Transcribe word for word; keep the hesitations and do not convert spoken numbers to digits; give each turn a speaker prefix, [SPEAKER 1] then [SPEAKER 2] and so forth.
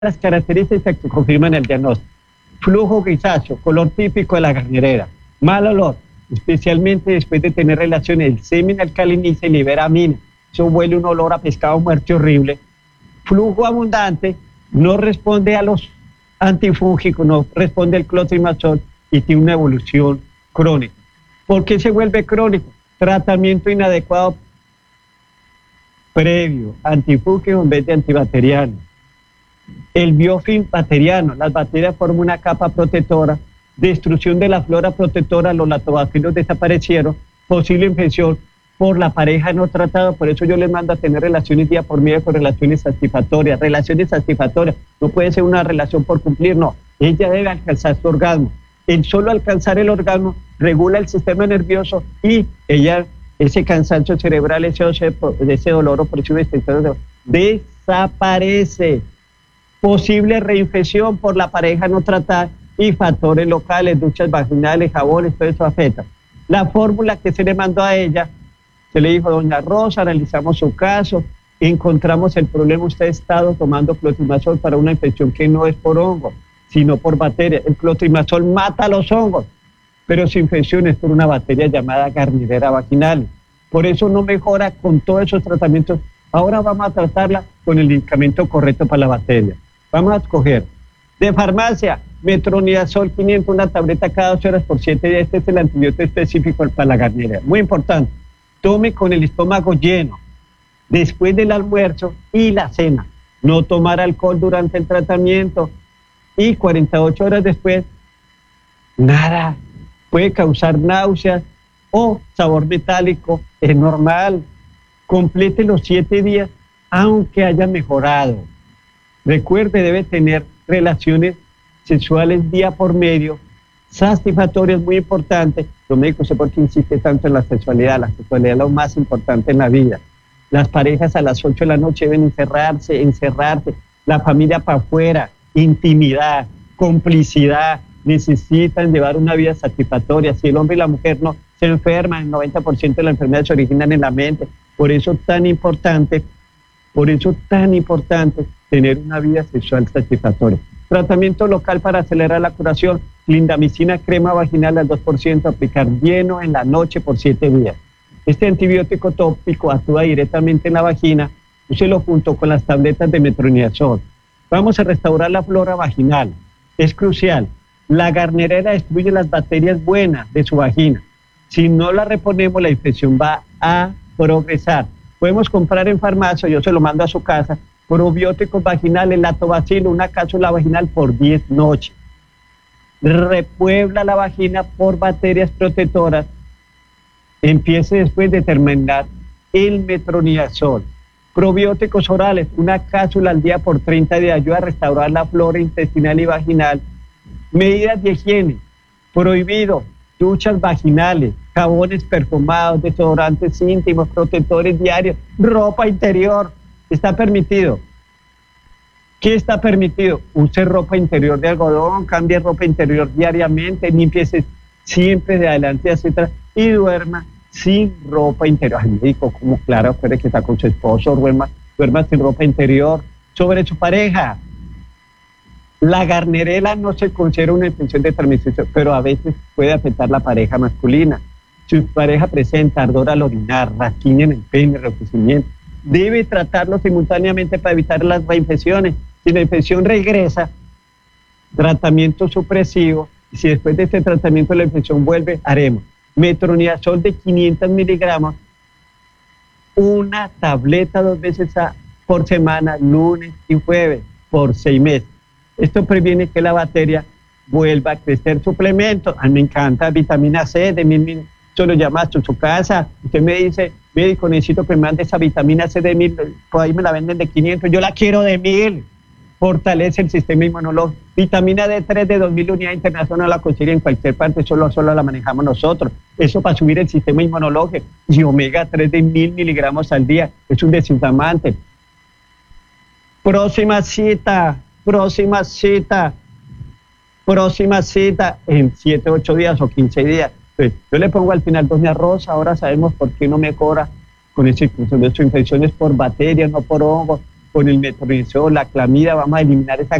[SPEAKER 1] las características que confirman el diagnóstico. Flujo grisáceo, color típico de la garnerera. Mal olor, especialmente después de tener relaciones. El semen alcaliniza y libera amina. Eso huele un olor a pescado muerto horrible. Flujo abundante, no responde a los antifúngicos, no responde al clotrimazol y tiene una evolución crónica. ¿Por qué se vuelve crónico? Tratamiento inadecuado previo, antifúngico en vez de antibacteriano. El biofilm bacteriano, las bacterias forman una capa protectora, destrucción de la flora protectora, los lactobacilos desaparecieron, posible infección por la pareja no tratada. Por eso yo les mando a tener relaciones día por medio con relaciones satisfactorias. Relaciones satisfactorias, no puede ser una relación por cumplir, no. Ella debe alcanzar su orgasmo. El solo alcanzar el orgasmo regula el sistema nervioso y ella, ese cansancio cerebral, ese, ese dolor opresivo desaparece. Posible reinfección por la pareja no tratada y factores locales, duchas vaginales, jabones, todo eso afecta. La fórmula que se le mandó a ella, se le dijo, doña Rosa, analizamos su caso, encontramos el problema, usted ha estado tomando clotrimazol para una infección que no es por hongo, sino por bacteria. El clotrimazol mata los hongos, pero su infección es por una bacteria llamada garnerera vaginal. Por eso no mejora con todos esos tratamientos. Ahora vamos a tratarla con el medicamento correcto para la bacteria. Vamos a escoger de farmacia metronidazol quinientos, una tableta cada dos horas por siete días. Este es el antibiótico específico para la garnerera. Muy importante, tome con el estómago lleno, después del almuerzo y la cena. No tomar alcohol durante el tratamiento y cuarenta y ocho horas después, nada. Puede causar náuseas o sabor metálico, es normal. Complete los siete días, aunque haya mejorado. Recuerde, debe tener relaciones sexuales día por medio, satisfactorias, muy importante. Los médicos, sé por qué insiste tanto en la sexualidad. La sexualidad es lo más importante en la vida. Las parejas a las ocho de la noche deben encerrarse, encerrarse. La familia para afuera, intimidad, complicidad. Necesitan llevar una vida satisfactoria. Si el hombre y la mujer no se enferman, el noventa por ciento de las enfermedades se originan en la mente. Por eso tan importante, por eso tan importante tener una vida sexual satisfactoria. Tratamiento local para acelerar la curación, clindamicina crema vaginal al dos por ciento, aplicar lleno en la noche por siete días. Este antibiótico tópico actúa directamente en la vagina, úselo junto con las tabletas de metronidazol. Vamos a restaurar la flora vaginal, es crucial. La garnerera destruye las bacterias buenas de su vagina. Si no la reponemos, la infección va a progresar. Podemos comprar en farmacia, yo se lo mando a su casa, probióticos vaginales, lactobacilo, una cápsula vaginal por diez noches. Repuebla la vagina por bacterias protectoras. Empiece después de terminar el metronidazol. Probióticos orales, una cápsula al día por treinta días, ayuda a restaurar la flora intestinal y vaginal. Medidas de higiene, prohibido, duchas vaginales, jabones perfumados, desodorantes íntimos, protectores diarios, ropa interior, está permitido. ¿Qué está permitido? Use ropa interior de algodón, cambie ropa interior diariamente, límpiese siempre de adelante hacia atrás y duerma sin ropa interior. Ay, médico, como claro, puede que está con su esposo, duerma, duerma sin ropa interior sobre su pareja. La garnerela no se considera una infección de transmisión, pero a veces puede afectar la pareja masculina. Si su pareja presenta ardor al orinar, rasquiña en el pene, enrojecimiento, debe tratarlo simultáneamente para evitar las reinfecciones. Si la infección regresa, tratamiento supresivo. Y si después de este tratamiento la infección vuelve, haremos metronidazol de quinientos miligramos, una tableta dos veces a, por semana, lunes y jueves, por seis meses. Esto previene que la bacteria vuelva a crecer. Suplementos, a mí me encanta vitamina C, de mil, yo lo llamo a su casa. Usted me dice, médico, necesito que me mande esa vitamina C de mil, por ahí me la venden de quinientos, yo la quiero de mil. Fortalece el sistema inmunológico. Vitamina D tres de dos mil unidades internacional la consigue en cualquier parte, solo, solo la manejamos nosotros. Eso para subir el sistema inmunológico. Y omega tres de mil miligramos al día, es un desinflamante. Próxima cita. Próxima cita, próxima cita en siete, ocho días o quince días. Pues yo le pongo al final, doña Rosa, ahora sabemos por qué no mejora con ese curso de sus infecciones por bacterias, no por hongos. con el metronidazol, la clamida, vamos a eliminar esa